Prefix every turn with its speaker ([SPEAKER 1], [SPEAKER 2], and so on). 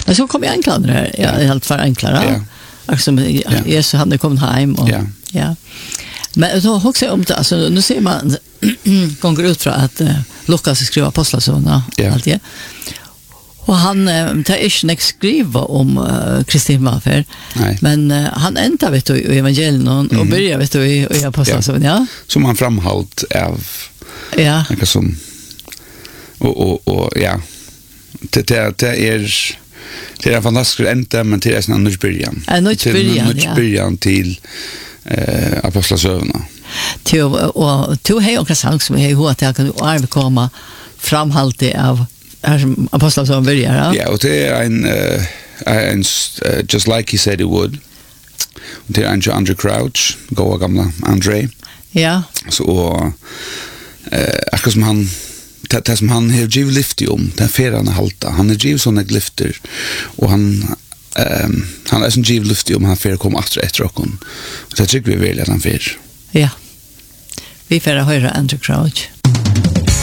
[SPEAKER 1] Men så kom jag enklare här. Ja, helt för enklare. Ja. Som Jesus hade kommit hem och ja. Men då också om det alltså nu ser man går ut från att Lukas skriver apostlasönerna allt det. Och han tar inte skriva om Kristin Malfer. Men han ändrar vet du i evangelien och börjar vet du i apostlasönerna.
[SPEAKER 2] Som han framhållt av något som och ja. Det är en fantastisk ända, men det är en nödbörjan.
[SPEAKER 1] En nödbörjan
[SPEAKER 2] till apostlasöverna.
[SPEAKER 1] Och två hej och sang som är hur att jag kan komma framhållt av apostlasöverna börjar.
[SPEAKER 2] Ja, och det är en just like he said it would. Det är Andrew Crouch, goa gamla André.
[SPEAKER 1] Ja.
[SPEAKER 2] Så akkurat som han det som han har givet lyft om, den ferran halta. Han har givet sådana lyfter och han är som givet lyft om han fer kom efter och det tycker vi väl att han fer.
[SPEAKER 1] Ja. Vi får höra Andrew Crouch.